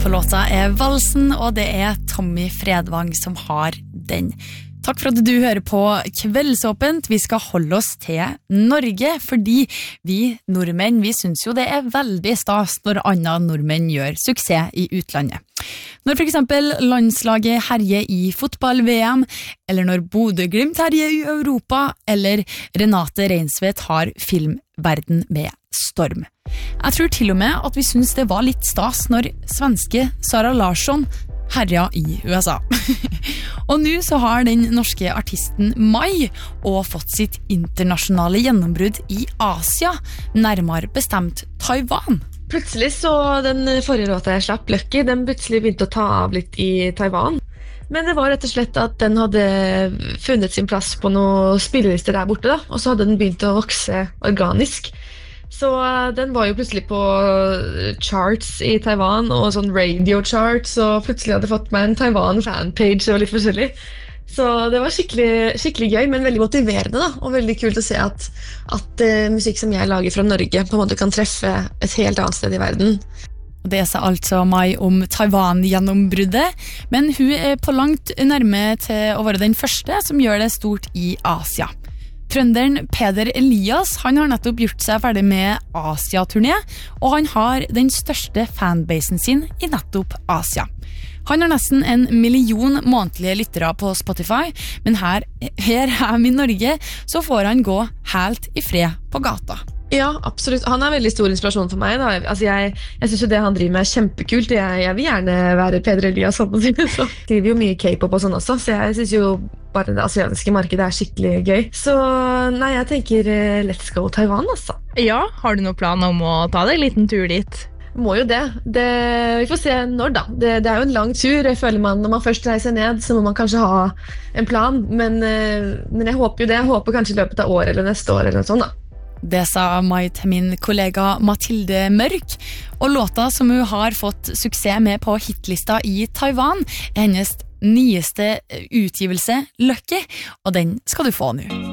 på låta Valsen, og det Tommy Fredvang som har den. Takk for at du hører på Kveldsåpent. Vi skal holde oss til Norge, fordi vi nordmenn, vi synes jo det veldig stas når andre nordmenn gjør suksess i utlandet. Når for eksempel landslaget herjer i fotball-VM, eller når Bodø Glimt herjer i Europa, eller Renate Reinsvedt har filmverden med storm. Jeg tror til og med at vi synes det var litt stas når svenske Sara Larsson herja i USA. Og nå så har den norske artisten Mai og fått sitt internasjonale gjennombrudd i Asia, nærmere bestemt Taiwan. Plutselig så den forrige låta jeg slapp, Lucky, den plutselig begynte å ta av litt i Taiwan. Men det var rett og slett at den hadde funnet sin plass på noen spillelister der borte, da, og så hadde den begynt å vokse organisk. Så den var jo plutselig på charts i Taiwan, og sånn radio charts, og plutselig hadde fått meg en Taiwan fanpage og litt forskjellig. Så det var skikkelig gøy, men veldig motiverende da, og veldig kult å se at musikk som jeg lager fra Norge på en måte kan treffe et helt annet sted i verden. Det sa altså Mai om Taiwan-gjennombruddet, men hun på langt nærme til å være den første som gjør det stort i Asia. Trønderen Peder Elias, han har nettopp gjort seg ferdig med Asia-turné, og han har den største fanbasen sin i nettopp Asia. Han har nesten 1 million månedlige lyttere på Spotify, men her hjemme i Norge så får han gå helt i fred på gata. Ja, absolutt. Han veldig stor inspirasjon for meg. Da. Altså, jeg synes jo det han driver med kjempekult. Jeg vil gjerne være Peder Elias, sånn å si. Så skriver jo mye K-pop og sånn også, så jeg synes jo bare det asiatiske markedet skikkelig gøy. Så nei, jeg tenker let's go Taiwan, altså. Ja, har du noen plan om å ta deg en liten tur dit? Må jo det. Vi får se når da. Det jo en lang tur. Jeg føler når man først reiser ned, så må man kanskje ha en plan. Men jeg håper jo det. Jeg håper kanskje i løpet av året eller neste år eller noe sånt da. Det sa Mai til min kollega Mathilde Mørk, og låta som hun har fått suksess med på hitlista i Taiwan hennes nyeste utgivelse, Lucky, og den skal du få nå.